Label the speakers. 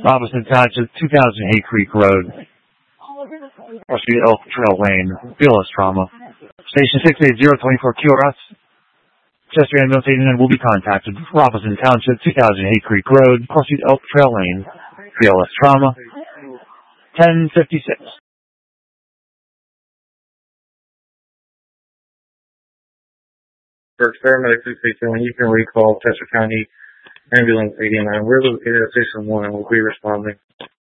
Speaker 1: Robinson Township, 2000 Hay Creek Road, Cross Street, Elk Trail Lane, BLS Trauma. Station 68024 QRS. Chester Ambulance Agent will be contacted. Robinson Township, 2000 Hay Creek Road, Cross Street, Elk Trail Lane, BLS Trauma. 1056.
Speaker 2: For paramedics 681, you can recall Chester County Ambulance 89. We're located at Station 1 and we'll be responding.